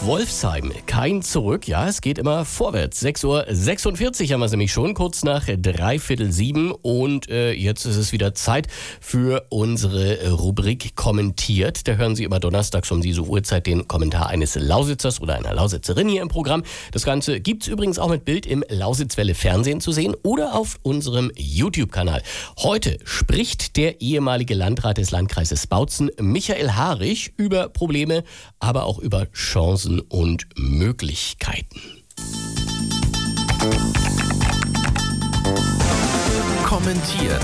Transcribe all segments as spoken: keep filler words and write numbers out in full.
Wolfsheim, kein Zurück. Ja, es geht immer vorwärts. sechs Uhr sechsundvierzig haben wir es nämlich schon, kurz nach dreiviertel sieben. Und äh, jetzt ist es wieder Zeit für unsere Rubrik Kommentiert. Da hören Sie immer donnerstags um diese Uhrzeit den Kommentar eines Lausitzers oder einer Lausitzerin hier im Programm. Das Ganze gibt's übrigens auch mit Bild im Lausitzwelle Fernsehen zu sehen oder auf unserem YouTube-Kanal. Heute spricht der ehemalige Landrat des Landkreises Bautzen, Michael Harich, über Probleme, aber auch über Chancen und Möglichkeiten. Kommentiert.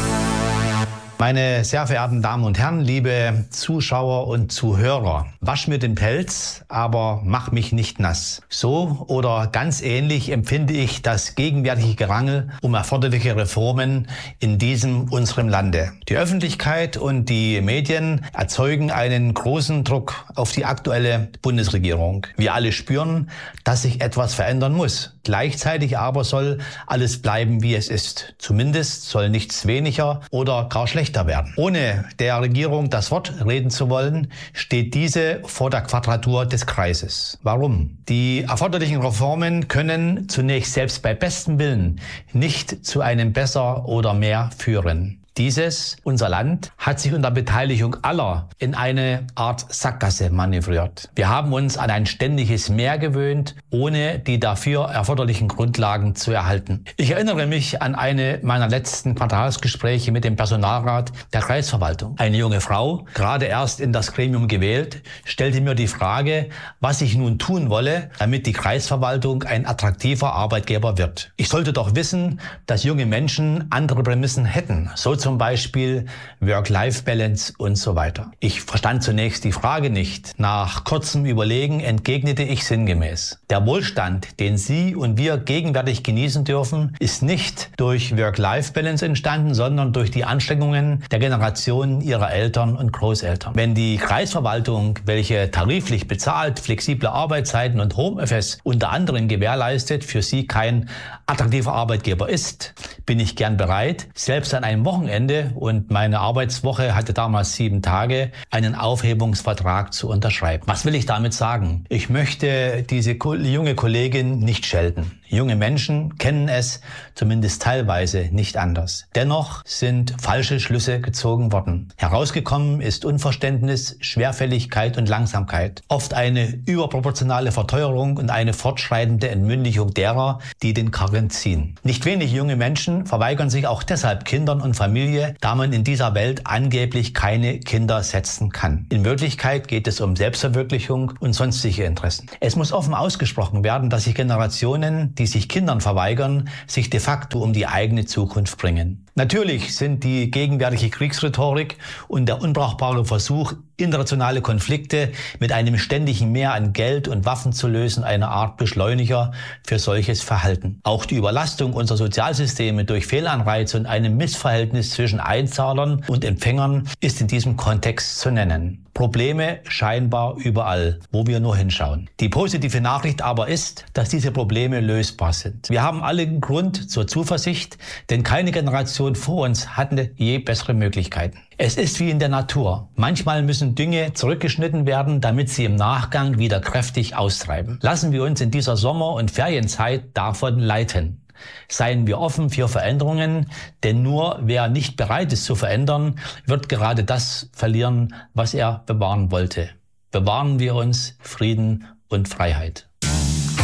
Meine sehr verehrten Damen und Herren, liebe Zuschauer und Zuhörer, wasch mir den Pelz, aber mach mich nicht nass. So oder ganz ähnlich empfinde ich das gegenwärtige Gerangel um erforderliche Reformen in diesem unserem Lande. Die Öffentlichkeit und die Medien erzeugen einen großen Druck auf die aktuelle Bundesregierung. Wir alle spüren, dass sich etwas verändern muss. Gleichzeitig aber soll alles bleiben, wie es ist. Zumindest soll nichts weniger oder gar schlechter werden. Ohne der Regierung das Wort reden zu wollen, steht diese vor der Quadratur des Kreises. Warum? Die erforderlichen Reformen können zunächst selbst bei bestem Willen nicht zu einem Besser oder mehr führen. Dieses, unser Land, hat sich unter Beteiligung aller in eine Art Sackgasse manövriert. Wir haben uns an ein ständiges Mehr gewöhnt, ohne die dafür erforderlichen Grundlagen zu erhalten. Ich erinnere mich an eine meiner letzten Quartalsgespräche mit dem Personalrat der Kreisverwaltung. Eine junge Frau, gerade erst in das Gremium gewählt, stellte mir die Frage, was ich nun tun wolle, damit die Kreisverwaltung ein attraktiver Arbeitgeber wird. Ich sollte doch wissen, dass junge Menschen andere Prämissen hätten. So zum Beispiel Work-Life-Balance und so weiter. Ich verstand zunächst die Frage nicht. Nach kurzem Überlegen entgegnete ich sinngemäß: Der Wohlstand, den Sie und wir gegenwärtig genießen dürfen, ist nicht durch Work-Life-Balance entstanden, sondern durch die Anstrengungen der Generationen Ihrer Eltern und Großeltern. Wenn die Kreisverwaltung, welche tariflich bezahlt, flexible Arbeitszeiten und Homeoffice unter anderem gewährleistet, für Sie kein attraktiver Arbeitgeber ist, bin ich gern bereit, selbst an einem Wochenende, und meine Arbeitswoche hatte damals sieben Tage, einen Aufhebungsvertrag zu unterschreiben. Was will ich damit sagen? Ich möchte diese junge Kollegin nicht schelten. Junge Menschen kennen es zumindest teilweise nicht anders. Dennoch sind falsche Schlüsse gezogen worden. Herausgekommen ist Unverständnis, Schwerfälligkeit und Langsamkeit. Oft eine überproportionale Verteuerung und eine fortschreitende Entmündigung derer, die den Karren ziehen. Nicht wenig junge Menschen verweigern sich auch deshalb Kindern und Familie, da man in dieser Welt angeblich keine Kinder setzen kann. In Wirklichkeit geht es um Selbstverwirklichung und sonstige Interessen. Es muss offen ausgesprochen werden, dass sich Generationen, die sich Kindern verweigern, sich de facto um die eigene Zukunft bringen. Natürlich sind die gegenwärtige Kriegsrhetorik und der unbrauchbare Versuch, internationale Konflikte mit einem ständigen Mehr an Geld und Waffen zu lösen, eine Art Beschleuniger für solches Verhalten. Auch die Überlastung unserer Sozialsysteme durch Fehlanreize und einem Missverhältnis zwischen Einzahlern und Empfängern ist in diesem Kontext zu nennen. Probleme scheinbar überall, wo wir nur hinschauen. Die positive Nachricht aber ist, dass diese Probleme lösbar sind. Wir haben alle Grund zur Zuversicht, denn keine Generation vor uns hatte je bessere Möglichkeiten. Es ist wie in der Natur. Manchmal müssen Dinge zurückgeschnitten werden, damit sie im Nachgang wieder kräftig austreiben. Lassen wir uns in dieser Sommer- und Ferienzeit davon leiten. Seien wir offen für Veränderungen, denn nur wer nicht bereit ist zu verändern, wird gerade das verlieren, was er bewahren wollte. Bewahren wir uns Frieden und Freiheit.